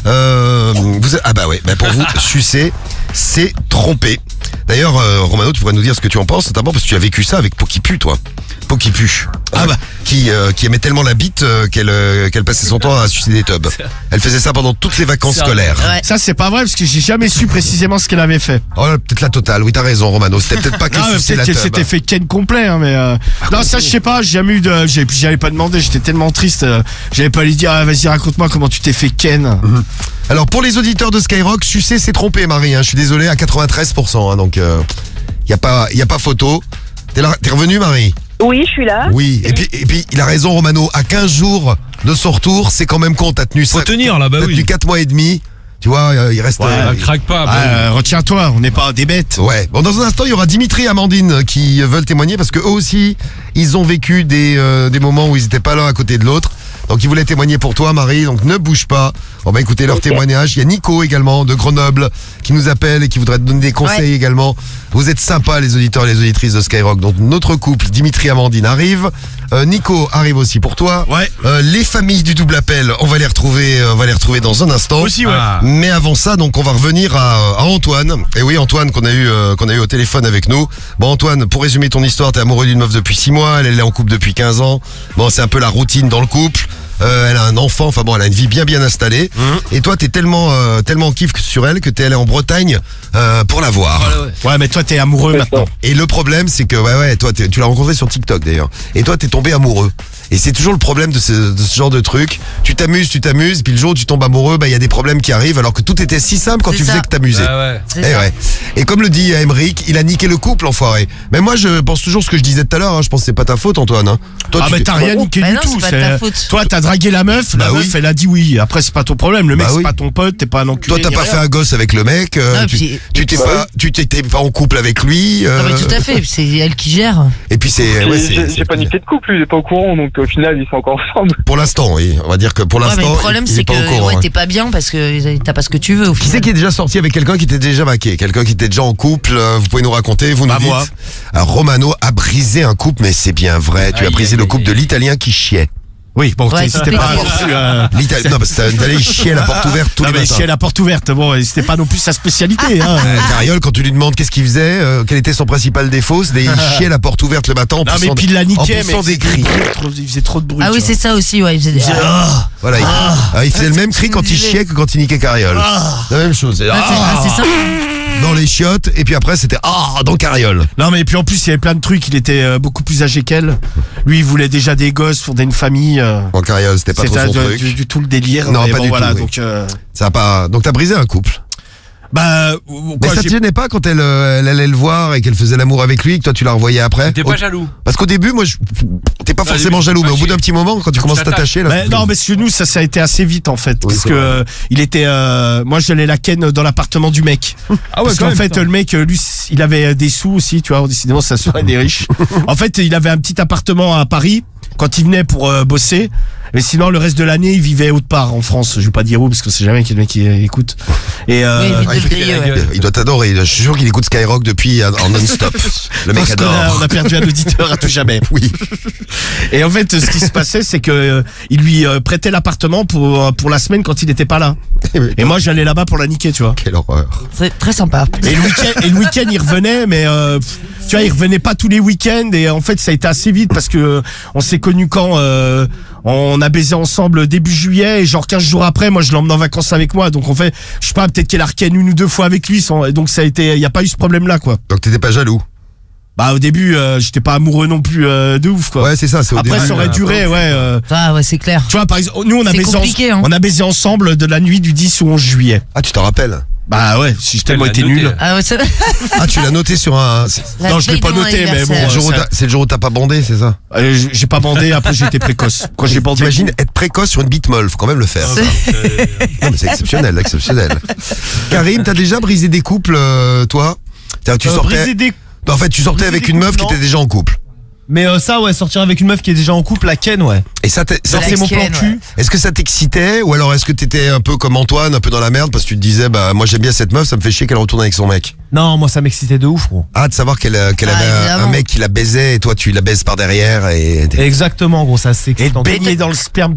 Pour vous, sucer, c'est tromper. D'ailleurs, Romano, tu pourrais nous dire ce que tu en penses, notamment parce que tu as vécu ça avec Pokipu, toi. Pokipu. Qui aimait tellement la bite qu'elle passait son temps à sucer des tubs. Elle faisait ça pendant toutes les vacances scolaires. Ouais. Ça, c'est pas vrai, parce que j'ai jamais su précisément ce qu'elle avait fait. Oh, peut-être la totale. Oui, t'as raison, Romano. C'était peut-être pas qu'elle suçait la tub. C'était fait ken complet, hein, mais non, ça, je sais pas, j'ai jamais eu de, j'avais pas demandé, j'étais tellement triste, j'avais pas lui dire, vas-y, raconte-moi comment tu t'es fait ken. Alors, pour les auditeurs de Skyrock, sucer, c'est tromper, Marie, hein. Je suis désolé, à 93%, hein, donc, y a pas photo. T'es revenu, Marie? Oui, je suis là. Oui, et puis il a raison, Romano, à 15 jours de son retour, c'est quand même con, t'as tenu Faut tenir là, bah oui. T'as tenu 4 mois et demi, tu vois, il reste... craque pas. Retiens-toi, on n'est pas des bêtes. Ouais, bon, dans un instant, il y aura Dimitri et Amandine qui veulent témoigner parce que eux aussi, ils ont vécu des moments où ils étaient pas l'un à côté de l'autre. Donc ils voulaient témoigner pour toi, Marie, donc ne bouge pas. On va écouter leur témoignage. Il y a Nico également de Grenoble qui nous appelle et qui voudrait te donner des conseils également. Vous êtes sympas les auditeurs et les auditrices de Skyrock. Donc notre couple, Dimitri et Amandine, arrive. Nico arrive aussi pour toi. Ouais. Les familles du double appel, on va les retrouver dans un instant. Aussi, ouais. Mais avant ça, donc on va revenir à Antoine. Et oui, Antoine qu'on a eu au téléphone avec nous. Bon, Antoine, pour résumer ton histoire, t'es amoureux d'une meuf depuis 6 mois, elle est en couple depuis 15 ans. Bon, c'est un peu la routine dans le couple. Elle a un enfant, enfin bon, elle a une vie bien installée. Et toi, t'es tellement en kiff sur elle que t'es allé en Bretagne pour la voir. Ouais, mais toi, t'es amoureux maintenant. Et le problème, c'est que toi, tu l'as rencontré sur TikTok d'ailleurs. Et toi, t'es tombé amoureux. Et c'est toujours le problème de ce genre de truc. Tu t'amuses, puis le jour où tu tombes amoureux, il y a des problèmes qui arrivent, alors que tout était si simple quand tu faisais que t'amusais. Et comme le dit Emeric, il a niqué le couple, l'enfoiré. Mais moi, je pense toujours ce que je disais tout à l'heure. Hein. Je pense que c'est pas ta faute, Antoine. Hein. Toi, mais t'as rien niqué du tout. C'est pas ta faute. Toi, t'as dragué la meuf, la meuf, elle a dit oui. Après, c'est pas ton problème. Le mec, c'est pas ton pote, t'es pas un enculé. Toi, t'as pas fait un gosse avec le mec. Tu t'étais pas en couple avec lui. Non, mais tout à fait. C'est elle qui gère. Et puis j'ai pas niqué de couple, il est pas au courant, donc au final, ils sont encore ensemble. Pour l'instant, oui. On va dire que pour l'instant. Mais le problème, c'est que t'es pas bien parce que t'as pas ce que tu veux. Qui c'est qui est déjà sorti avec quelqu'un qui était déjà maqué, quelqu'un qui était déjà en couple? Vous pouvez nous raconter, vous nous dites. Moi. Alors, Romano a brisé un couple, mais c'est bien vrai. Tu as brisé le couple de l'Italien qui chiait. Oui, bon, c'était pas non, parce que t'allais chier à la porte ouverte tous les matins. Chier à la porte ouverte, bon, c'était pas non plus sa spécialité. Hein. Cariole, quand tu lui demandes qu'est-ce qu'il faisait, quel était son principal défaut, c'était il chiait à la porte ouverte le matin en poussant, mais puis il la niquait, en poussant des cris. Il faisait trop de bruit. Ah oui, c'est ça aussi, ouais. Il faisait voilà, il faisait le même cri quand il chiait que quand il niquait Cariole. La même chose. C'est ça. Dans les chiottes, et puis après c'était dans Cariole. Non, mais puis en plus il y avait plein de trucs, il était beaucoup plus âgé qu'elle. Lui il voulait déjà des gosses, fonder une famille. En Cariole, c'était pas trop son truc. Du tout le délire. Non, pas du voilà, tout. Donc, ça a pas. Donc t'as brisé un couple. Mais ça te gênait pas quand elle allait le voir et qu'elle faisait l'amour avec lui, que toi tu la revoyais après? T'es pas jaloux? Parce qu'au début, moi, t'es pas forcément jaloux, mais au bout d'un petit moment, quand tu commences à t'attacher, là. Non, mais chez nous, ça a été assez vite en fait, parce que il était, moi, j'allais la ken dans l'appartement du mec. Parce qu'en fait, le mec, lui, il avait des sous aussi, tu vois. Décidément, ça serait des riches. En fait, il avait un petit appartement à Paris quand il venait pour bosser. Mais sinon, le reste de l'année, il vivait autre part en France. Je vais pas dire où parce que c'est jamais qu'il y a mec qui écoute. Et il doit t'adorer. Je suis sûr qu'il écoute Skyrock depuis en non-stop. Le mec adore. On a perdu un auditeur à tout jamais. Oui. Et en fait, ce qui se passait, c'est que il lui prêtait l'appartement pour la semaine quand il était pas là. Et moi, j'allais là-bas pour la niquer, tu vois. Quelle horreur. C'est très sympa. Et le week-end, il revenait, mais tu vois, il revenait pas tous les week-ends. Et en fait, ça a été assez vite parce que on s'est connus quand on a baisé ensemble début juillet et genre 15 jours après, moi je l'emmène en vacances avec moi. Donc en fait, je sais pas, peut-être qu'elle a requêné 1 ou 2 fois avec lui. Donc ça a été, y a pas eu ce problème-là, quoi. Donc t'étais pas jaloux? Au début, j'étais pas amoureux non plus de ouf, quoi. Ouais, c'est ça. C'est au après, début, ça aurait duré, ouais. Ouais, c'est clair. Tu vois, par exemple, nous on a baisé ensemble de la nuit du 10 au 11 juillet. Ah, tu t'en rappelles? Bah ouais, si je tellement été nul. Ah ouais, tu l'as noté sur un... Non, je l'ai pas noté, mais bon. C'est le jour où t'as pas bandé, c'est ça? J'ai pas bandé, après j'ai été précoce. Quand j'ai bandé. T'imagines être précoce sur une bite molle, faut quand même le faire. Ça. Non, mais c'est exceptionnel. Karim, t'as déjà brisé des couples, toi? Tu sortais... En fait, tu sortais avec une meuf qui était déjà en couple. Mais sortir avec une meuf qui est déjà en couple, la ken, ouais. Et ça c'est mon plan cul. Est-ce que ça t'excitait ou alors est-ce que t'étais un peu comme Antoine, un peu dans la merde parce que tu te disais moi j'aime bien cette meuf, ça me fait chier qu'elle retourne avec son mec? Non, moi ça m'excitait de ouf, gros. De savoir qu'elle avait un mec qui la baisait et toi tu la baises par derrière et... Exactement, gros, ça c'est excitant. Et baigner dans le sperme